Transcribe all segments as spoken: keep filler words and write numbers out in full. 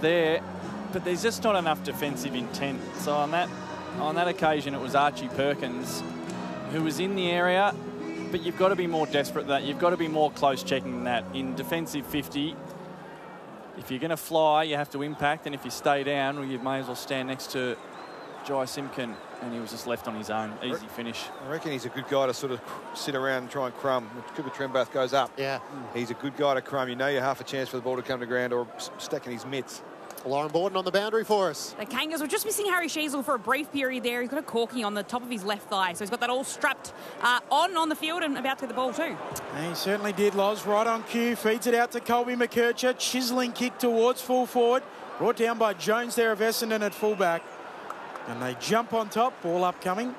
there, but there's just not enough defensive intent. So on that, on that occasion, it was Archie Perkins who was in the area, but you've got to be more desperate than that. You've got to be more close checking than that. In defensive fifty, if you're going to fly, you have to impact, and if you stay down, well, you may as well stand next to Jai Simpkin, and he was just left on his own. Easy finish. I reckon he's a good guy to sort of sit around and try and crumb. When Cooper Trembath goes up, yeah, he's a good guy to crumb. You know you're half a chance for the ball to come to ground or stacking his mitts. Lauren Borden on the boundary for us. The Kangas were just missing Harry Sheasel for a brief period there. He's got a corky on the top of his left thigh, so he's got that all strapped uh, on on the field and about to get the ball too. He certainly did, Loz. Right on cue. Feeds it out to Colby McKercher. Chiselling kick towards full forward. Brought down by Jones there of Essendon at fullback. And they jump on top. Ball upcoming.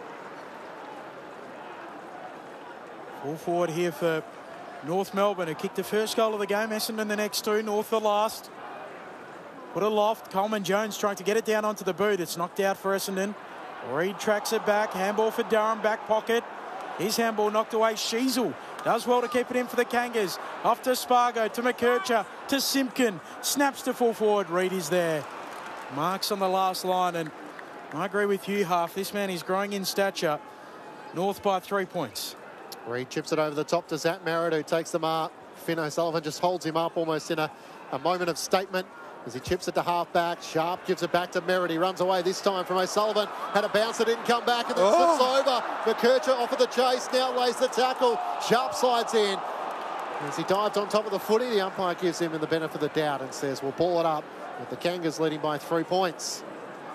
Full forward here for North Melbourne, who kicked the first goal of the game. Essendon the next two. North the last. Put a loft. Coleman Jones trying to get it down onto the boot. It's knocked out for Essendon. Reid tracks it back. Handball for Durham. Back pocket. His handball knocked away. Sheasel does well to keep it in for the Kangas. Off to Spargo. To McKercher. To Simpkin. Snaps to full forward. Reid is there. Marks on the last line. And I agree with you, Half. This man is growing in stature. North by three points. Reid chips it over the top to Zach Merritt, who takes the mark. Finn O'Sullivan just holds him up almost in a, a moment of statement as he chips it to half-back. Sharp gives it back to Merritt. He runs away this time from O'Sullivan. Had a bounce that didn't come back and then oh. slips over. McKercher offered the chase. Now lays the tackle. Sharp slides in. As he dived on top of the footy, the umpire gives him the benefit of the doubt and says, we'll ball it up, with the Kangas leading by three points.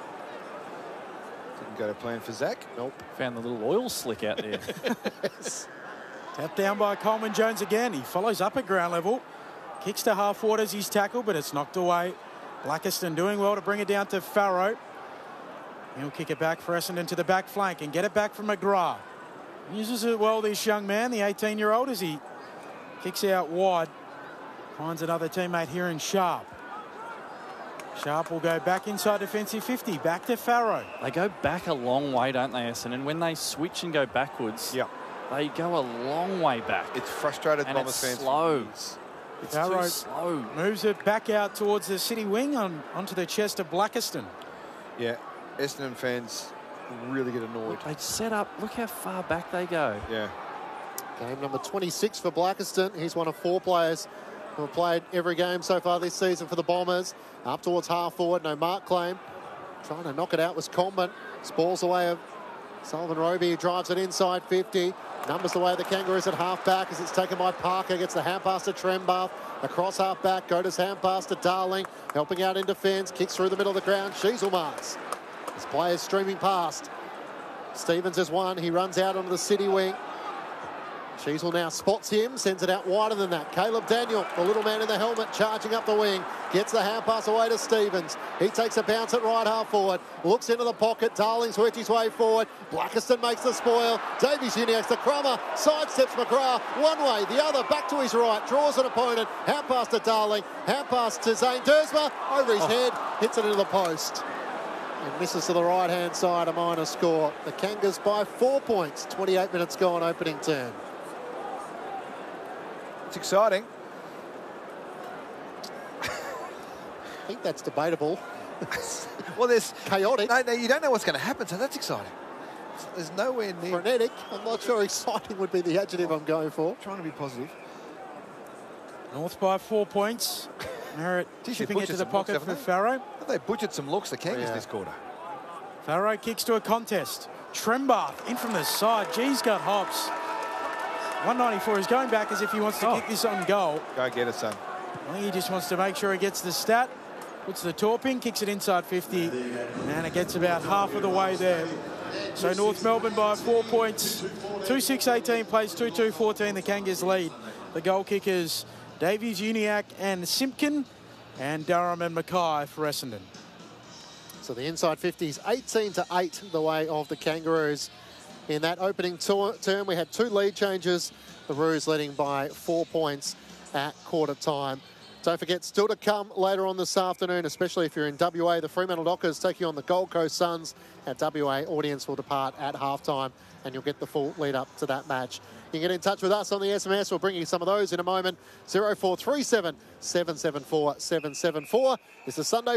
Didn't go to plan for Zach. Nope. Found the little oil slick out there. Yes. Tapped down by Coleman Jones again. He follows up at ground level. Kicks to half forward as he's tackled, but it's knocked away. Blackiston doing well to bring it down to Farrow. He'll kick it back for Essendon to the back flank and get it back from McGrath. Uses it well, this young man, the eighteen-year-old, as he kicks out wide. Finds another teammate here in Sharp. Sharp will go back inside defensive fifty. Back to Farrow. They go back a long way, don't they, Essendon? When they switch and go backwards, yep. they go a long way back. It's frustrated and Bombers it's fans. slow. It's Farrow too slow. Moves it back out towards the city wing on onto the chest of Blackiston. Yeah, Essendon fans really get annoyed. They set up. Look how far back they go. Yeah. Game number twenty-six for Blackiston. He's one of four players who have played every game so far this season for the Bombers. Up towards half forward, no mark claim. Trying to knock it out was Coleman. Spalls away of Sullivan Roby, drives it inside fifty. Numbers away the Kangaroos at half back as it's taken by Parker. Gets the hand pass to Trembath. Across half back, Goda's hand pass to Darling. Helping out in defence. Kicks through the middle of the ground. Sheasel marks. His players streaming past. Stevens has won. He runs out onto the city wing. Sheasel now spots him, sends it out wider than that. Caleb Daniel, the little man in the helmet, charging up the wing. Gets the hand pass away to Stevens. He takes a bounce at right half forward. Looks into the pocket. Darling's worked his way forward. Blackiston makes the spoil. Davies Uniacke's the crummer. Sidesteps McGrath. One way, the other. Back to his right. Draws an opponent. Hand pass to Darling. Hand pass to Zane Dersma. Over his oh. head. Hits it into the post. And misses to the right-hand side. A minor score. The Kangas by four points. twenty-eight minutes gone opening turn. It's exciting. I think that's debatable. Well, there's chaotic. No, no, you don't know what's going to happen, so that's exciting. There's nowhere near frenetic. I'm not sure exciting would be the adjective I'm going for. Trying to be positive. North by four points. Merritt chipping it to the pocket looks, for they? Farrow. They butchered some looks, the Kangas, yeah. this quarter. Farrow kicks to a contest. Trembath in from the side. G's got hops. one ninety-four is going back as if he wants to oh. kick this on goal. Go get it, son. I think he just wants to make sure he gets the stat. Puts the torping, kicks it inside fifty, and it gets about half of the way there. So North Melbourne by four points. two six eighteen plays two two fourteen. The Kangas lead. The goal kickers, Davies, Uniacke and Simpkin, and Durham and Mackay for Essendon. So the inside fifty is eighteen to eight the way of the Kangaroos. In that opening term, we had two lead changes. The Roos leading by four points at quarter time. Don't forget, still to come later on this afternoon, especially if you're in W A, the Fremantle Dockers taking on the Gold Coast Suns. Our W A audience will depart at halftime, and you'll get the full lead up to that match. You can get in touch with us on the S M S. We'll bring you some of those in a moment. zero four three seven, seven seven four, seven seven four. It's the Sunday